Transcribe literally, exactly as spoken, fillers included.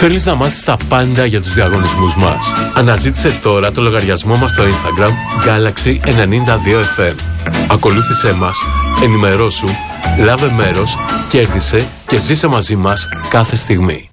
Θέλεις να μάθεις τα πάντα για τους διαγωνισμούς μας? Αναζήτησε τώρα το λογαριασμό μας στο Instagram Galaxy ενενήντα δύο εφ εμ. Ακολούθησέ μας, ενημερώσου, λάβε μέρος, κέρδισε και ζήσε μαζί μας κάθε στιγμή.